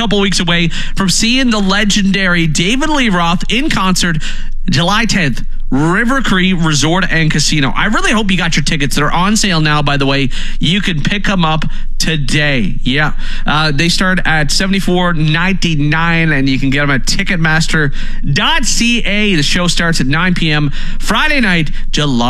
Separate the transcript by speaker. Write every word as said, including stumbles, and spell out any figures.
Speaker 1: couple weeks away from seeing the legendary David Lee Roth in concert July tenth. River Cree Resort and Casino. I really hope you got your tickets. They're on sale now, by the way. You can pick them up today. Yeah. Uh, they start at seventy-four ninety-nine, and you can get them at ticketmaster dot c a. The show starts at nine p.m. Friday night, July